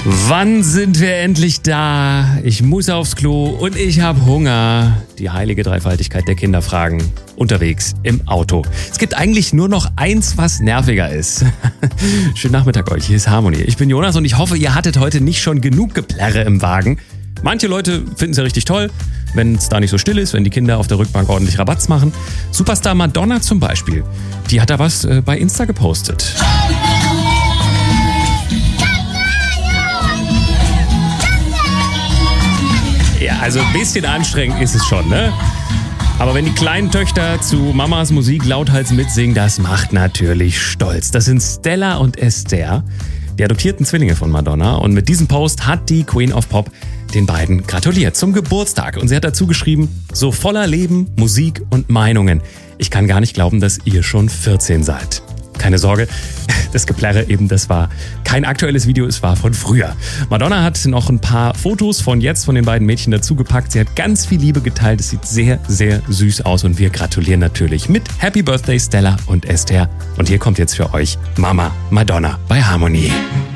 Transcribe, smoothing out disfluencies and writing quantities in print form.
Wann sind wir endlich da? Ich muss aufs Klo und ich habe Hunger. Die heilige Dreifaltigkeit der Kinderfragen. Unterwegs im Auto. Es gibt eigentlich nur noch eins, was nerviger ist. Schönen Nachmittag euch, hier ist Harmony. Ich bin Jonas und ich hoffe, ihr hattet heute nicht schon genug Geplärre im Wagen. Manche Leute finden es ja richtig toll, wenn es da nicht so still ist, wenn die Kinder auf der Rückbank ordentlich Rabatz machen. Superstar Madonna zum Beispiel, die hat da was bei Insta gepostet. Ja, also ein bisschen anstrengend ist es schon, ne? Aber wenn die kleinen Töchter zu Mamas Musik lauthals mitsingen, das macht natürlich stolz. Das sind Stella und Esther, die adoptierten Zwillinge von Madonna. Und mit diesem Post hat die Queen of Pop den beiden gratuliert zum Geburtstag. Und sie hat dazu geschrieben, so voller Leben, Musik und Meinungen. Ich kann gar nicht glauben, dass ihr schon 14 seid. Keine Sorge, das Geplärre eben, das war kein aktuelles Video, es war von früher. Madonna hat noch ein paar Fotos von den beiden Mädchen dazugepackt. Sie hat ganz viel Liebe geteilt, es sieht sehr, sehr süß aus und wir gratulieren natürlich mit Happy Birthday Stella und Esther. Und hier kommt jetzt für euch Mama Madonna bei Harmony.